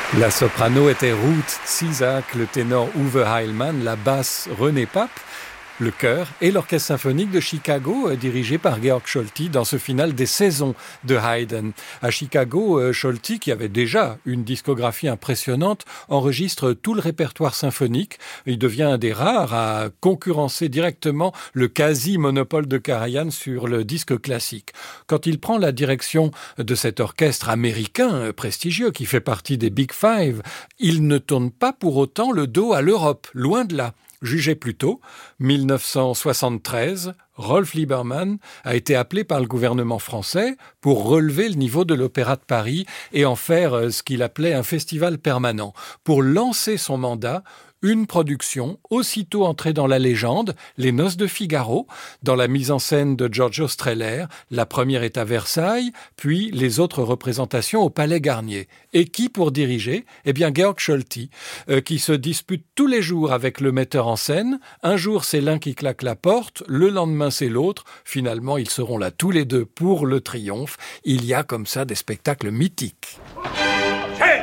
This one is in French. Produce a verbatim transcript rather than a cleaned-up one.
La soprano était Ruth Zizak, le ténor Uwe Heilmann, la basse René Pape, le chœur et l'orchestre symphonique de Chicago, euh, dirigé par Georg Scholti dans ce final des saisons de Haydn. À Chicago, euh, Scholti, qui avait déjà une discographie impressionnante, enregistre tout le répertoire symphonique. Il devient un des rares à concurrencer directement le quasi-monopole de Karajan sur le disque classique. Quand il prend la direction de cet orchestre américain euh, prestigieux qui fait partie des Big Five, il ne tourne pas pour autant le dos à l'Europe, loin de là. Jugez plutôt, dix-neuf cent soixante-treize, Rolf Liebermann a été appelé par le gouvernement français pour relever le niveau de l'Opéra de Paris et en faire ce qu'il appelait un festival permanent. Pour lancer son mandat, une production, aussitôt entrée dans la légende, Les Noces de Figaro, dans la mise en scène de Giorgio Strehler. La première est à Versailles, puis les autres représentations au Palais Garnier. Et qui pour diriger ? Eh bien, Georg Scholti, euh, qui se dispute tous les jours avec le metteur en scène. Un jour, c'est l'un qui claque la porte, le lendemain, c'est l'autre. Finalement, ils seront là tous les deux pour le triomphe. Il y a comme ça des spectacles mythiques.